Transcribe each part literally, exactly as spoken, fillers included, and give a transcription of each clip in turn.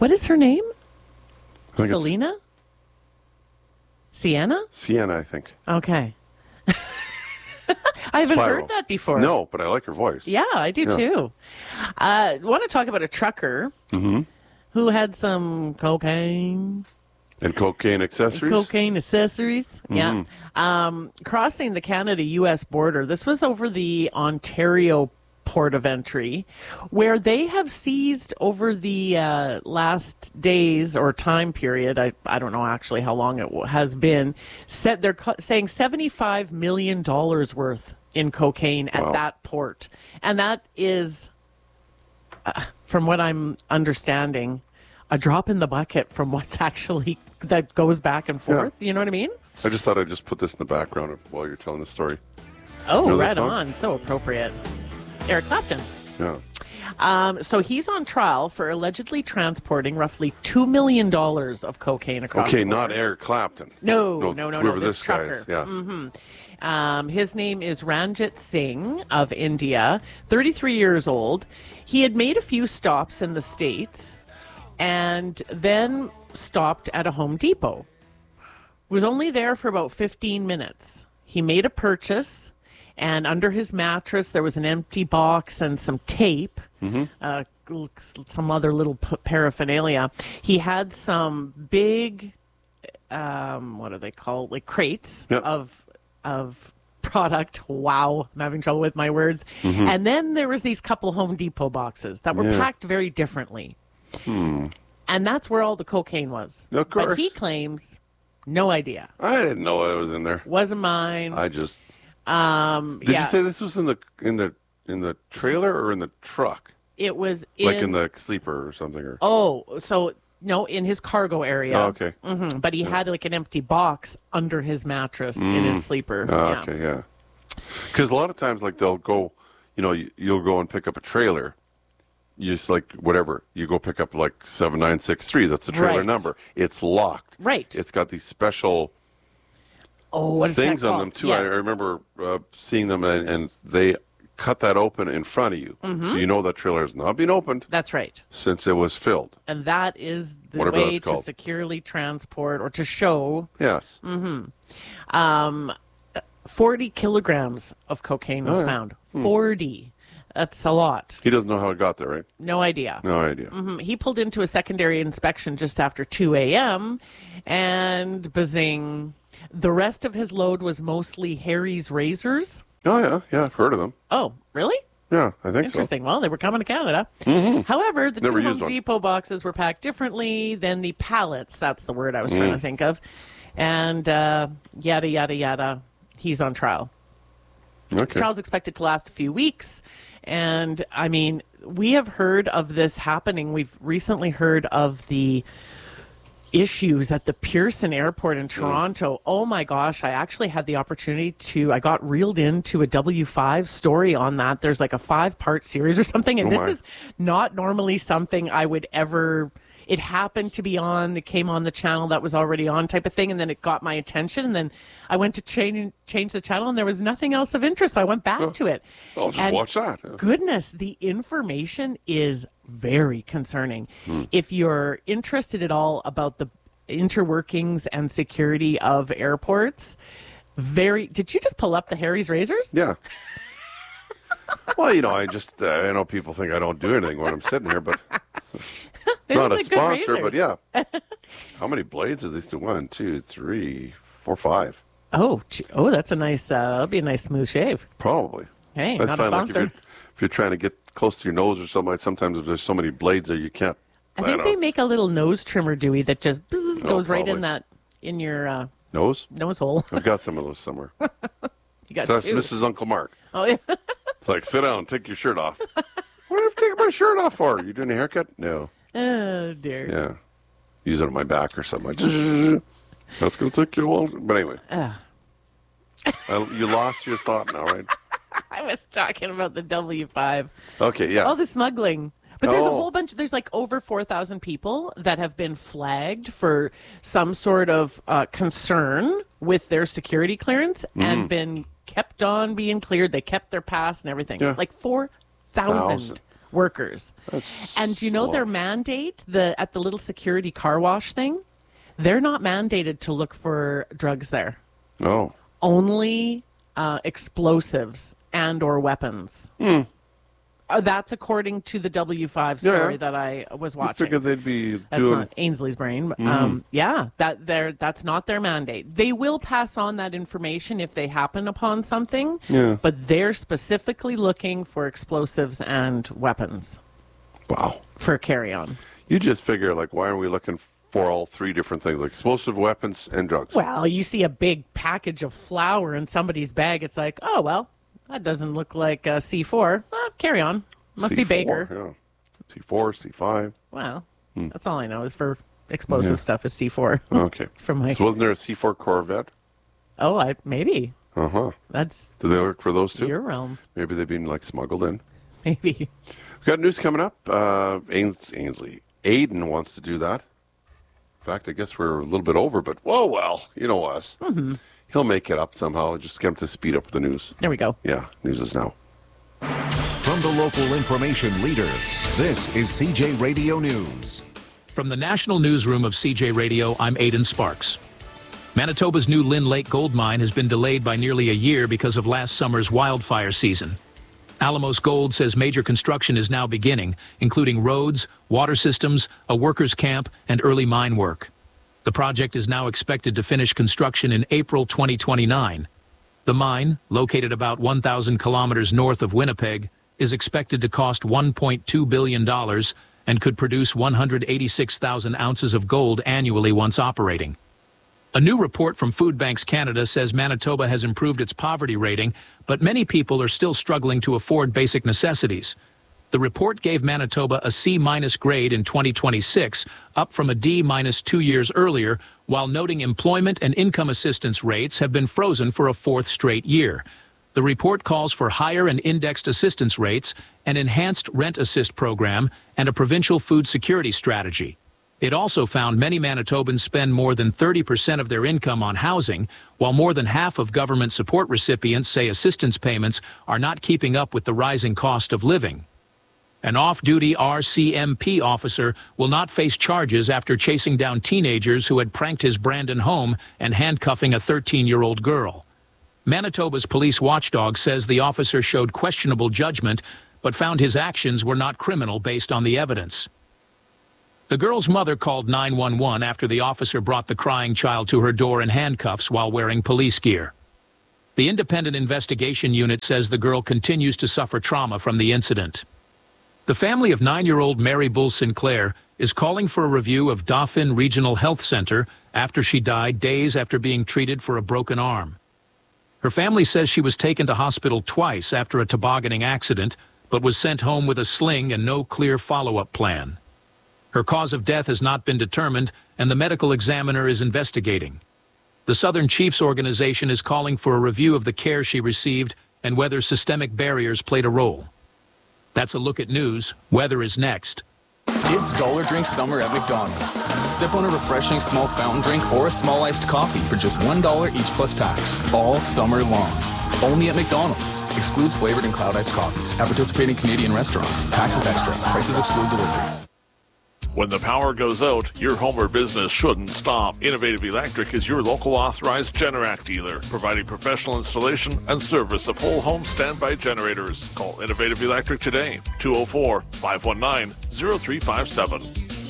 What is her name? I think it's Selena? Sienna? Sienna, I think. Okay. I haven't Spiral. heard that before. No, but I like her voice. Yeah, I do Yeah. too. I uh, want to talk about a trucker Mm-hmm. who had some cocaine. And cocaine accessories? Cocaine accessories. Mm-hmm. Yeah. Um, crossing the Canada-U S border. This was over the Ontario port of entry, where they have seized over the uh, last days or time period. I, I don't know actually how long it w- has been. Set, they're co- saying seventy-five million dollars worth in cocaine at Wow. that port. And that is, uh, from what I'm understanding, a drop in the bucket from what's actually that goes back and forth. You know what I mean? I just thought I'd just put this in the background while you're telling the story. Oh, You know that right song? on. So appropriate. Eric Clapton. Yeah. Um, so he's on trial for allegedly transporting roughly two million dollars of cocaine across Okay, the border. not Eric Clapton. No, no, no, no. Whoever This, this, guy trucker. is. Yeah. hmm Um, his name is Ranjit Singh of India, thirty-three years old. He had made a few stops in the States and then stopped at a Home Depot. Was only there for about fifteen minutes. He made a purchase, and under his mattress there was an empty box and some tape, Mm-hmm. uh, some other little p- paraphernalia. He had some big, um, what do they call it? Like crates Yep. of of product. Wow, I'm having trouble with my words. And then there was these couple Home Depot boxes that were Mm-hmm. Yeah. packed very differently. And that's where all the cocaine was. Of But course. he claims no idea. I didn't know it was in there. Wasn't mine. I just Um, did. yeah, You say this was in the in the in the trailer or in the truck, it was in, like in the sleeper or something? Or oh, so no, in his cargo area. Oh, okay. hmm But he had like an empty box under his mattress in his sleeper. Oh, yeah. okay, yeah. Because a lot of times, like they'll go, you know, you, you'll go and pick up a trailer. You just like whatever you go pick up like seven nine six three. That's the trailer Right. number. It's locked. Right. It's got these special Oh, what is that things on called? them too. I, I Yes. remember uh, seeing them, and, and they cut that open in front of you, Mm-hmm. so you know that trailer has not been opened That's right. since it was filled. And that is the Whatever way that's to called. securely transport or to show Yes. Mm. um, forty kilograms of cocaine was Oh, yeah. found. forty. That's a lot. He doesn't know how it got there, right? No idea. No idea. Mhm. He pulled into a secondary inspection just after two a.m. and bazing. The rest of his load was mostly Harry's razors. Oh yeah, yeah. I've heard of them. Oh, really? Yeah, I think Interesting. Well, they were coming to Canada. However, the Never two used Home one. Depot boxes were packed differently than the pallets. That's the word I was Mm. trying to think of. And uh, yada, yada, yada. He's on trial. so. Okay. Trial's expected to last a few weeks. And, I mean, we have heard of this happening. We've recently heard of the issues at the Pearson Airport in Toronto. Oh my gosh, I actually had the opportunity to, I got reeled into a W five story on that. There's like a five part series or something. And Oh this my. is not normally something I would ever, it happened to be on, it came on the channel that was already on type of thing. And then it got my attention. And then I went to change, change the channel and there was nothing else of interest. So I went back to it. I'll just And watch that. Yeah. Goodness, the information is very concerning. If you're interested at all about the interworkings and security of airports, very. Did you just pull up the Harry's razors? Yeah. Well, you know, I just uh, I know people think I don't do anything when I'm sitting here, but They not look a like good sponsor. But razors. yeah, how many blades is these? Do one, two, three, four, five, Oh, gee- oh, that's a nice. Uh, that'll be a nice smooth shave. probably. Hey, That's not a fine. Like if sponsor. you're, if you're trying to get close to your nose or something, like sometimes if there's so many blades there, you can't. I think don't they know. make a little nose trimmer, Dewey, that just bzz, Oh, goes right probably. in that in your uh, nose. nose hole. I've got some of those somewhere. You got So that's two. Missus Uncle Mark. Oh, yeah. It's like, sit down, take your shirt off. What are you taking my shirt off for? You doing a haircut? No. Oh dear. Yeah. Use it on my back or something. Like, that's going to take you a while. But anyway. Uh. I, you lost your thought now, right? I was talking about the W five. Okay, yeah. All the smuggling. But there's a Oh. whole bunch, there's like over four thousand people that have been flagged for some sort of uh, concern with their security clearance Mm-hmm. and been kept on being cleared. They kept their pass and everything. Yeah. Like four thousand. Thousand. workers. That's And you know their mandate the at the little security car wash thing? They're not mandated to look for drugs there. No. Only uh, explosives and or weapons. Hmm. Uh, that's according to the W five story Yeah. that I was I watching. figured they'd be That's doing... not Ainsley's brain. Mm-hmm. Um, yeah, that they're, that's not their mandate. They will pass on that information if they happen upon something, Yeah. but they're specifically looking for explosives and weapons Wow. for carry-on. You just figure, like, why are we looking for all three different things, like explosive weapons and drugs? Well, you see a big package of flour in somebody's bag, it's like, oh, well, that doesn't look like uh, C four. Well, carry on. Must be C four, Baker. Yeah. C four, C five. Well, Hmm. that's all I know is for explosive Yeah. stuff is C four. Okay. From my... So wasn't there a C four Corvette? Oh, I maybe. Uh-huh. That's Did they look for those too? your realm. Maybe they've been, like, smuggled in. Maybe. We've got news coming up. Uh, Ains- Ainsley. Aiden wants to do that. In fact, I guess we're a little bit over, but whoa, well, you know us. Mm-hmm. He'll make it up somehow. Just get him to speed up the news. There we go. Yeah, news is now. From the local information leader, this is C J Radio News. From the National Newsroom of C J Radio, I'm Aidan Sparks. Manitoba's new Lynn Lake gold mine has been delayed by nearly a year because of last summer's wildfire season. Alamos Gold says major construction is now beginning, including roads, water systems, a workers' camp, and early mine work. The project is now expected to finish construction in April twenty twenty-nine. The mine, located about one thousand kilometers north of Winnipeg, is expected to cost one point two billion dollars and could produce one hundred eighty-six thousand ounces of gold annually once operating. A new report from Food Banks Canada says Manitoba has improved its poverty rating, but many people are still struggling to afford basic necessities. The report gave Manitoba a C-minus grade in twenty twenty-six, up from a D-minus two years earlier, while noting employment and income assistance rates have been frozen for a fourth straight year. The report calls for higher and indexed assistance rates, an enhanced rent assist program, and a provincial food security strategy. It also found many Manitobans spend more than thirty percent of their income on housing, while more than half of government support recipients say assistance payments are not keeping up with the rising cost of living. An off-duty R C M P officer will not face charges after chasing down teenagers who had pranked his Brandon home and handcuffing a thirteen-year-old girl. Manitoba's police watchdog says the officer showed questionable judgment, but found his actions were not criminal based on the evidence. The girl's mother called nine one one after the officer brought the crying child to her door in handcuffs while wearing police gear. The independent investigation unit says the girl continues to suffer trauma from the incident. The family of nine-year-old Mary Bull Sinclair is calling for a review of Dauphin Regional Health Center after she died days after being treated for a broken arm. Her family says she was taken to hospital twice after a tobogganing accident, but was sent home with a sling and no clear follow-up plan. Her cause of death has not been determined, and the medical examiner is investigating. The Southern Chiefs organization is calling for a review of the care she received and whether systemic barriers played a role. That's a look at news. Weather is next. It's Dollar Drink Summer at McDonald's. Sip on a refreshing small fountain drink or a small iced coffee for just one dollar each plus tax, all summer long. Only at McDonald's. Excludes flavored and cloud iced coffees. At participating Canadian restaurants. Taxes extra. Prices exclude delivery. When the power goes out, your home or business shouldn't stop. Innovative Electric is your local authorized Generac dealer, providing professional installation and service of whole home standby generators. Call Innovative Electric today, two oh four, five one nine, oh three five seven.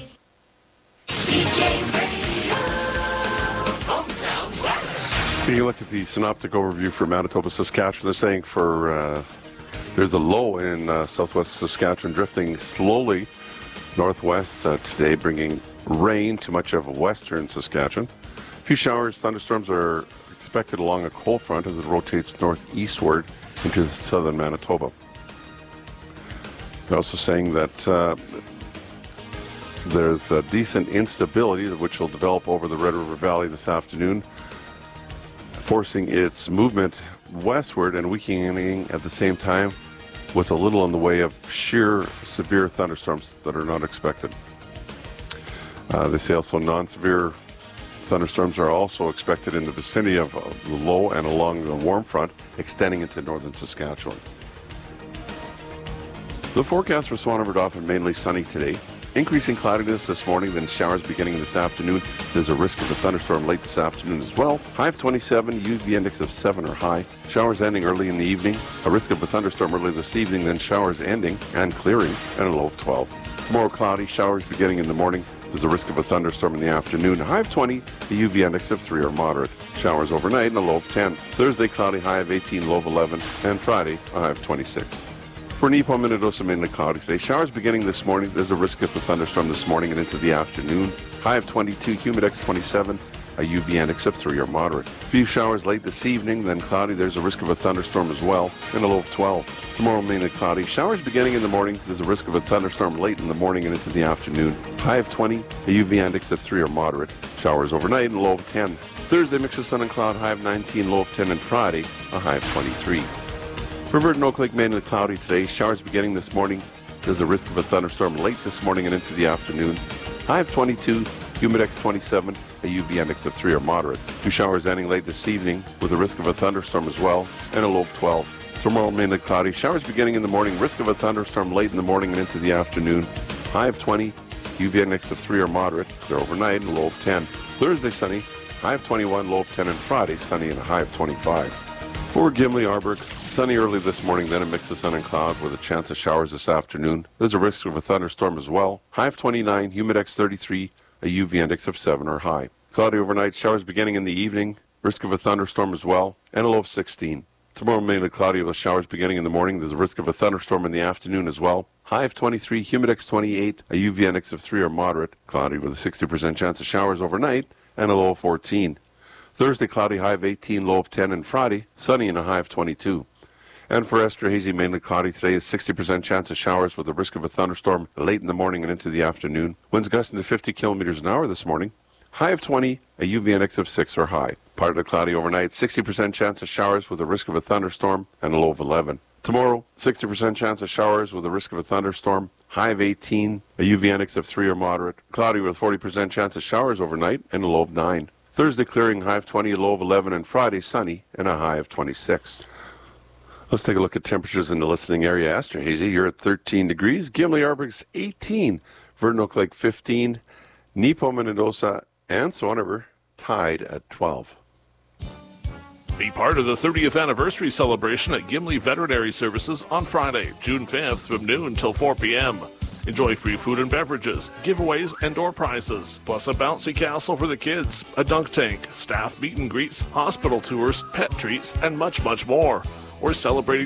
Taking a look at the synoptic overview for Manitoba, Saskatchewan, they're saying for uh, there's a low in uh, southwest Saskatchewan drifting slowly northwest uh, today, bringing rain to much of western Saskatchewan. A few showers, thunderstorms are expected along a cold front as it rotates northeastward into southern Manitoba. They're also saying that uh, there's a decent instability which will develop over the Red River Valley this afternoon, forcing its movement westward and weakening at the same time, with a little in the way of sheer severe thunderstorms that are not expected. Uh, they say also non-severe thunderstorms are also expected in the vicinity of uh, the low and along the warm front, extending into northern Saskatchewan. The forecast for Swan River Dauphin mainly sunny today. Increasing cloudiness this morning, then showers beginning this afternoon. There's a risk of a thunderstorm late this afternoon as well. High of twenty-seven, U V index of seven or high. Showers ending early in the evening. A risk of a thunderstorm early this evening, then showers ending and clearing, and a low of twelve. Tomorrow cloudy, showers beginning in the morning. There's a risk of a thunderstorm in the afternoon. High of twenty, a U V index of three or moderate. Showers overnight and a low of ten. Thursday cloudy, high of eighteen, low of eleven. And Friday, a high of twenty-six. For Nepo, Minnedosa, mainly cloudy today. Showers beginning this morning. There's a risk of a thunderstorm this morning and into the afternoon. High of twenty-two, humidex twenty-seven, a U V index of three or moderate. Few showers late this evening, then cloudy. There's a risk of a thunderstorm as well, and a low of twelve. Tomorrow, mainly cloudy. Showers beginning in the morning. There's a risk of a thunderstorm late in the morning and into the afternoon. High of twenty, a U V index of three or moderate. Showers overnight and a low of ten. Thursday, mix of sun and cloud, high of nineteen, low of ten, and Friday, a high of twenty-three. River and Oak Lake mainly cloudy today. Showers beginning this morning. There's a risk of a thunderstorm late this morning and into the afternoon. High of twenty-two, humidex twenty-seven, a U V index of three or moderate. Two showers ending late this evening with a risk of a thunderstorm as well, and a low of twelve. Tomorrow mainly cloudy. Showers beginning in the morning. Risk of a thunderstorm late in the morning and into the afternoon. High of twenty, U V index of three or moderate. Clear overnight and a low of ten. Thursday sunny. High of twenty-one, low of ten, and Friday sunny and a high of twenty-five. For Gimli, Arberg, sunny early this morning, then a mix of sun and cloud with a chance of showers this afternoon. There's a risk of a thunderstorm as well. High of twenty-nine, humidex thirty-three, a U V index of seven or high. Cloudy overnight, showers beginning in the evening, risk of a thunderstorm as well, and a low of sixteen. Tomorrow mainly cloudy with showers beginning in the morning. There's a risk of a thunderstorm in the afternoon as well. High of twenty-three, humidex twenty-eight, a U V index of three or moderate. Cloudy with a sixty percent chance of showers overnight, and a low of fourteen. Thursday, cloudy, high of eighteen, low of ten, and Friday, sunny and a high of twenty-two. And for Esterhazy, mainly cloudy today, is sixty percent chance of showers with a risk of a thunderstorm late in the morning and into the afternoon. Winds gusting to fifty kilometers an hour this morning. High of twenty, a U V index of six or high. Partly cloudy overnight, sixty percent chance of showers with a risk of a thunderstorm, and a low of eleven. Tomorrow, sixty percent chance of showers with a risk of a thunderstorm, high of eighteen, a U V index of three or moderate. Cloudy with forty percent chance of showers overnight, and a low of nine. Thursday clearing, high of twenty, a low of eleven, and Friday sunny and a high of twenty-six. Let's take a look at temperatures in the listening area. Esterhazy, you're at thirteen degrees. Gimli, Arberg's eighteen. Verdon, Oak Lake fifteen. Nepo, Minnedosa, and Swan River tied at twelve. Be part of the thirtieth anniversary celebration at Gimli Veterinary Services on Friday, June fifth from noon till four p.m. Enjoy free food and beverages, giveaways, and door prizes, plus a bouncy castle for the kids, a dunk tank, staff meet and greets, hospital tours, pet treats, and much, much more. We're celebrating